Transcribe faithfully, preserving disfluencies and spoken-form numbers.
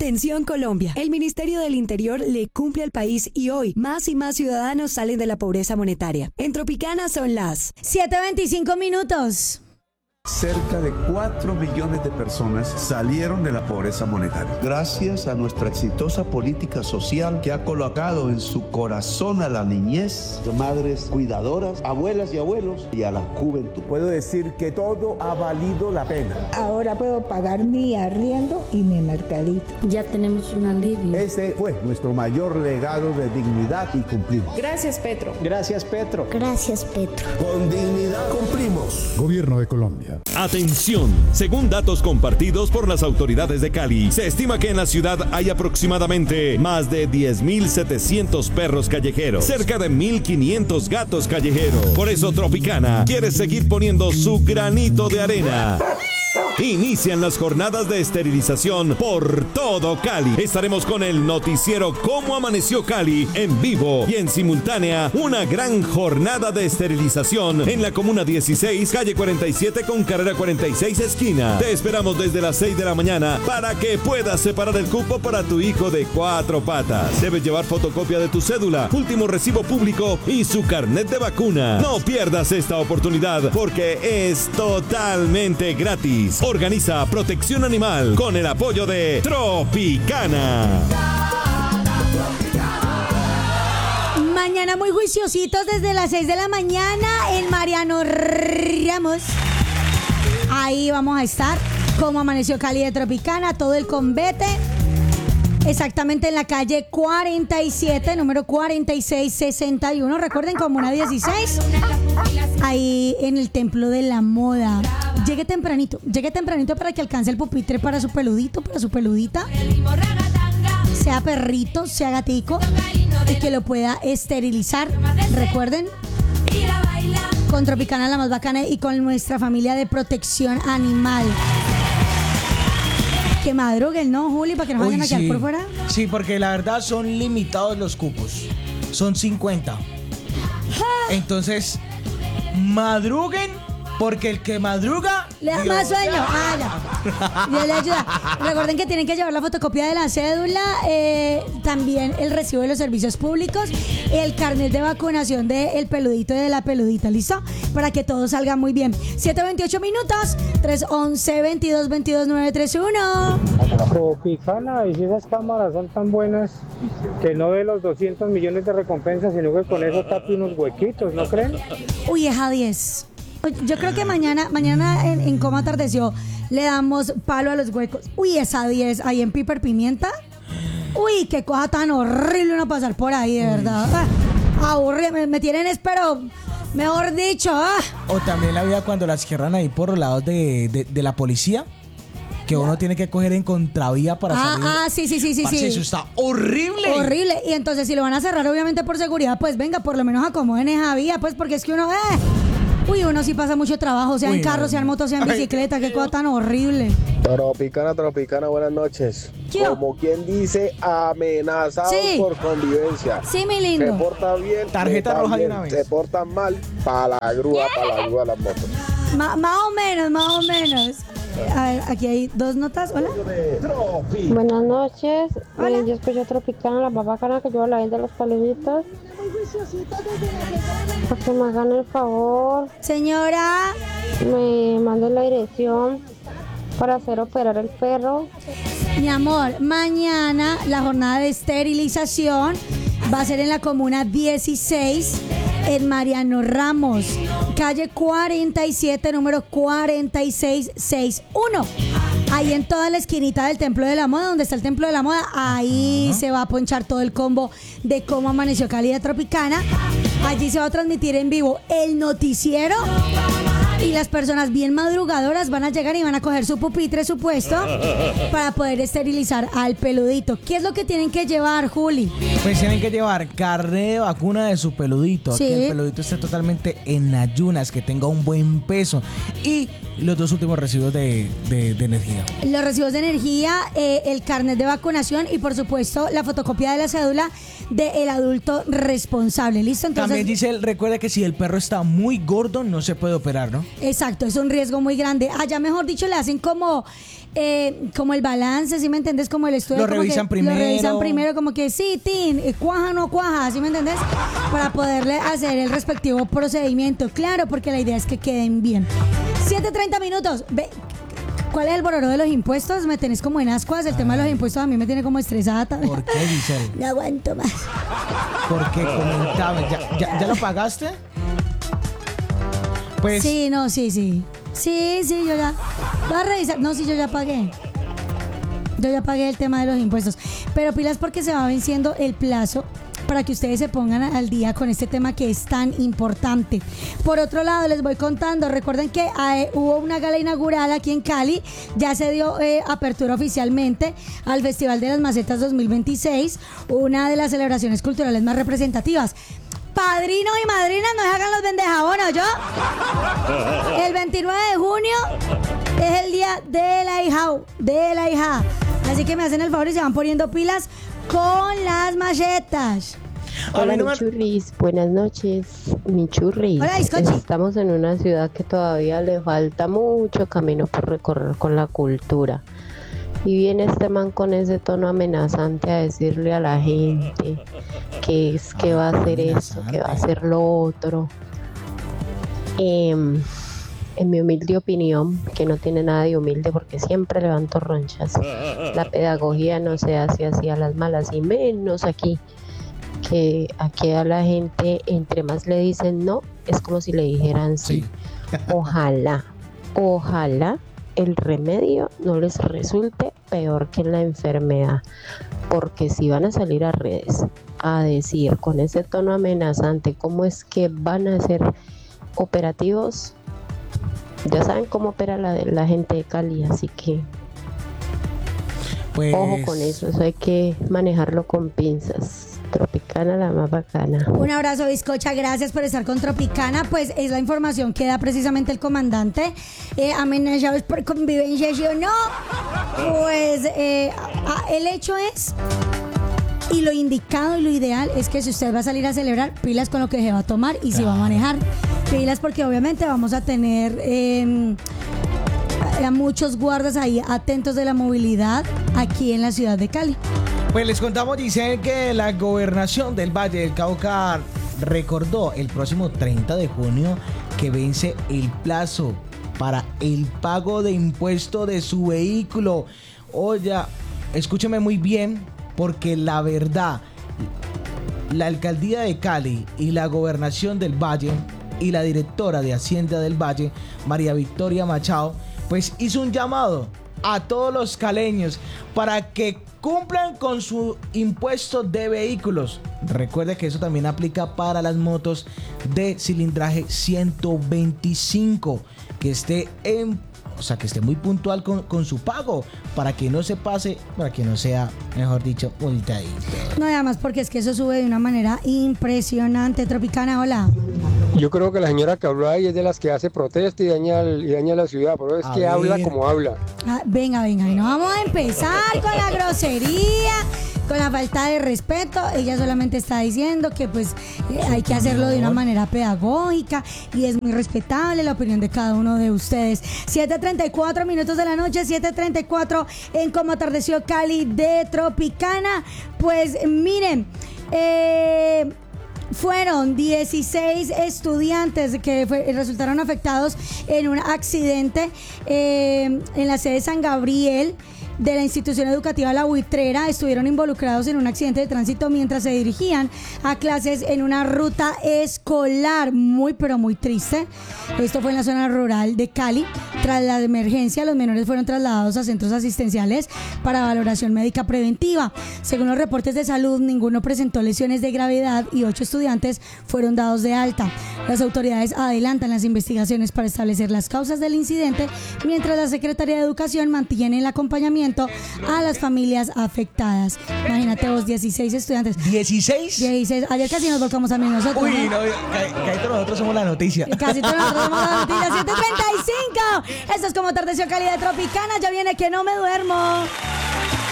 Atención Colombia, el Ministerio del Interior le cumple al país y hoy más y más ciudadanos salen de la pobreza monetaria. En Tropicana son las siete veinticinco minutos. Cerca de cuatro millones de personas salieron de la pobreza monetaria. Gracias a nuestra exitosa política social que ha colocado en su corazón a la niñez, madres cuidadoras, abuelas y abuelos y a la juventud. Puedo decir que todo ha valido la pena. Ahora puedo pagar mi arriendo y mi mercadito. Ya tenemos un alivio. Ese fue nuestro mayor legado de dignidad y cumplimos. Gracias, Petro. Gracias, Petro. Gracias, Petro. Con dignidad cumplimos. Gobierno de Colombia. Atención, según datos compartidos por las autoridades de Cali, se estima que en la ciudad hay aproximadamente más de diez mil setecientos perros callejeros, cerca de mil quinientos gatos callejeros. Por eso Tropicana quiere seguir poniendo su granito de arena. Inician las jornadas de esterilización por todo Cali. Estaremos con el noticiero Cómo Amaneció Cali en vivo y en simultánea una gran jornada de esterilización en la Comuna dieciséis, calle cuarenta y siete con carrera cuarenta y seis esquina. Te esperamos desde las seis de la mañana para que puedas separar el cupo para tu hijo de cuatro patas. Debes llevar fotocopia de tu cédula, último recibo público y su carnet de vacuna. No pierdas esta oportunidad porque es totalmente gratis. Organiza Protección Animal con el apoyo de Tropicana. Mañana muy juiciositos desde las seis de la mañana en Mariano Ramos. Ahí vamos a estar. Como Amaneció Cali de Tropicana, todo el convete. Exactamente en la calle cuarenta y siete, número cuarenta y seis sesenta y uno. Recuerden, Comuna dieciséis. Ahí en el Templo de la Moda. Llegue tempranito, llegue tempranito para que alcance el pupitre para su peludito, para su peludita. Sea perrito, sea gatico. Y que lo pueda esterilizar. Recuerden, con Tropicana la más bacana y con nuestra familia de protección animal. Que madruguen, ¿no, Juli? Para que nos vayan a quedar por fuera. Sí, porque la verdad son limitados los cupos. Son cincuenta. Entonces, madruguen, porque el que madruga le da más sueño. Ah, no. Dios le ayuda. Recuerden que tienen que llevar la fotocopia de la cédula, eh, también el recibo de los servicios públicos, el carnet de vacunación del peludito y de la peludita, ¿listo? Para que todo salga muy bien. siete veintiocho minutos, tres once, veintidós, veintidós, nueve treinta y uno. Tropicana, y si esas cámaras son tan buenas que no de los doscientos millones de recompensas, sino que con eso tape unos huequitos, ¿no creen? Uy, es a diez. Yo creo que mañana, mañana en, en Cómo Atardeció le damos palo a los huecos. Uy, es a diez ahí en Piper Pimienta. Uy, qué cosa tan horrible uno pasar por ahí, de verdad. Ah, aburrido, me, me tienen espero, mejor dicho. Ah. O también la vida cuando las cierran ahí por los lados de, de, de la policía, que uno tiene que coger en contravía para ah, salir. Ah, sí, sí, sí, sí, Parce, sí. Eso está horrible. Horrible. Y entonces si lo van a cerrar obviamente por seguridad, pues venga, por lo menos acomoden esa vía, pues porque es que uno... Eh, Uy, uno sí pasa mucho trabajo, sea Uy, en carro, no. sea en moto, sea en bicicleta. Ay, qué cosa tan horrible. Tropicana, Tropicana, buenas noches. ¿Qué? Como quien dice, amenazados sí. por convivencia. Sí, mi lindo. Se porta bien, tarjeta roja bien. de una vez. Se portan mal, para la grúa, para la grúa las motos. Ma- más o menos, más o menos. A ver, aquí hay dos notas. Hola. Buenas noches. Hola. Eh, yo escucho Tropicana, la más bacana que lleva la gente de los paluditos. Para que me hagan el favor. Señora. Me manden la dirección para hacer operar el perro. Mi amor, mañana la jornada de esterilización va a ser en la Comuna dieciséis, en Mariano Ramos, calle cuarenta y siete, número cuarenta y seis sesenta y uno. Ahí en toda la esquinita del Templo de la Moda, donde está el Templo de la Moda, ahí uh-huh. se va a ponchar todo el combo de Cómo Amaneció Cali de Tropicana. Allí se va a transmitir en vivo el noticiero y las personas bien madrugadoras van a llegar y van a coger su pupitre, su puesto, para poder esterilizar al peludito. ¿Qué es lo que tienen que llevar, Juli? Pues tienen que llevar carnet de vacuna de su peludito, sí. que el peludito esté totalmente en ayunas, que tenga un buen peso, y los dos últimos recibos de, de, de energía. Los recibos de energía, eh, el carnet de vacunación y por supuesto la fotocopia de la cédula del adulto responsable. ¿Listo? Entonces, también dice él, recuerda que si el perro está muy gordo no se puede operar, ¿no? Exacto, es un riesgo muy grande. Allá, mejor dicho, le hacen como eh, como el balance, ¿sí me entendés? Como el estudio. Lo como revisan que primero. Lo revisan primero, como que sí, Tin, eh, cuaja o no cuaja, ¿sí me entendés? Para poderle hacer el respectivo procedimiento. Claro, porque la idea es que queden bien. siete treinta minutos. Ve, ¿cuál es el bororo de los impuestos? Me tenés como en ascuas. El Ay. tema de los impuestos a mí me tiene como estresada también. ¿Por qué, Giselle? No aguanto más. Porque comentaba, ¿ya, ya, ¿ya lo pagaste? Pues... Sí, no, sí, sí. Sí, sí, yo ya... Voy a revisar. No, sí, yo ya pagué. Yo ya pagué el tema de los impuestos. Pero pilas porque se va venciendo el plazo para que ustedes se pongan al día con este tema que es tan importante. Por otro lado, les voy contando, recuerden que eh, hubo una gala inaugural aquí en Cali, ya se dio eh, apertura oficialmente al Festival de las Macetas dos mil veintiséis, una de las celebraciones culturales más representativas. Padrinos y madrinas, no se hagan los vendejabonos, ¿yo? El veintinueve de junio es el día de la hija, de la hija. Así que me hacen el favor y se van poniendo pilas con las macetas. Hola, mi churris, buenas noches, mi churris. Hola, Iscochi. Estamos en una ciudad que todavía le falta mucho camino por recorrer con la cultura. Y viene este man con ese tono amenazante a decirle a la gente que es que va a hacer esto, que va a hacer lo otro. Eh, en mi humilde opinión, que no tiene nada de humilde porque siempre levanto ronchas, la pedagogía no se hace así a las malas, y menos aquí, que aquí a la gente entre más le dicen no, es como si le dijeran sí. sí. Ojalá, ojalá el remedio no les resulte peor que la enfermedad, porque si van a salir a redes a decir con ese tono amenazante cómo es que van a ser operativos, ya saben cómo opera la, la gente de Cali, así que pues... ojo con eso, eso hay que manejarlo con pinzas. Tropicana, la más bacana. Un abrazo, bizcocha, gracias por estar con Tropicana. Pues es la información que da precisamente el comandante. Eh, amenazados por convivencia, ¿sí o no? Pues eh, a, el hecho es, y lo indicado y lo ideal es que si usted va a salir a celebrar, pilas con lo que se va a tomar y claro. si va a manejar. Pilas porque obviamente vamos a tener eh, a muchos guardas ahí atentos de la movilidad aquí en la ciudad de Cali. Pues les contamos, dicen que la gobernación del Valle del Cauca recordó el próximo treinta de junio que vence el plazo para el pago de impuesto de su vehículo. Oye, escúcheme muy bien, porque la verdad, la alcaldía de Cali y la gobernación del Valle y la directora de Hacienda del Valle, María Victoria Machado, pues hizo un llamado a todos los caleños para que cumplan con su impuesto de vehículos. Recuerde que eso también aplica para las motos de cilindraje ciento veinticinco, que esté en, o sea, que esté muy puntual con, con su pago, para que no se pase, para que no sea, mejor dicho, multadito. No, además porque es que eso sube de una manera impresionante. Tropicana, hola. Yo creo que la señora que habló ahí es de las que hace protesta y daña, y daña la ciudad, pero es a que ver. habla como habla. Ah, venga, venga, y no vamos a empezar con la grosería, con la falta de respeto. Ella solamente está diciendo que pues eh, hay que hacerlo de una manera pedagógica y es muy respetable la opinión de cada uno de ustedes. siete treinta y cuatro minutos de la noche, siete treinta y cuatro en Cómo Atardeció Cali de Tropicana. Pues miren, eh... fueron dieciséis estudiantes que fue, resultaron afectados en un accidente eh, en la sede San Gabriel de la institución educativa La Buitrera. Estuvieron involucrados en un accidente de tránsito mientras se dirigían a clases en una ruta escolar. Muy, pero muy triste. Esto fue en la zona rural de Cali. Tras la emergencia, los menores fueron trasladados a centros asistenciales para valoración médica preventiva. Según los reportes de salud, ninguno presentó lesiones de gravedad y ocho estudiantes fueron dados de alta. Las autoridades adelantan las investigaciones para establecer las causas del incidente, mientras la Secretaría de Educación mantiene el acompañamiento a las familias afectadas. Imagínate vos, dieciséis estudiantes. ¿dieciséis? dieciséis. Ayer casi nos volcamos también nosotros. Uy, ¿no? no, casi todos nosotros somos la noticia. Casi todos nosotros somos la noticia. siete treinta y cinco. Esto es Como Atardeció Cali de Tropicana. Ya viene Que No Me Duermo.